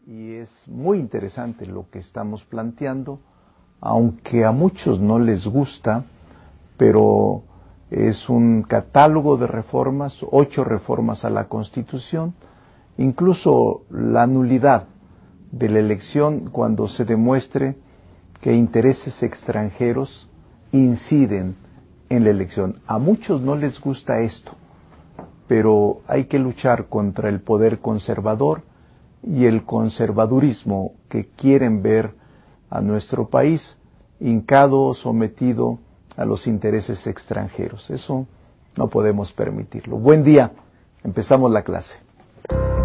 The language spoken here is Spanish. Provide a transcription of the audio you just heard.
y es muy interesante lo que estamos planteando, aunque a muchos no les gusta, pero es un catálogo de reformas, 8 reformas a la Constitución, incluso la nulidad de la elección cuando se demuestre que intereses extranjeros inciden en la elección. A muchos no les gusta esto, pero hay que luchar contra el poder conservador y el conservadurismo que quieren ver a nuestro país hincado, sometido a los intereses extranjeros. Eso no podemos permitirlo. Buen día, empezamos la clase.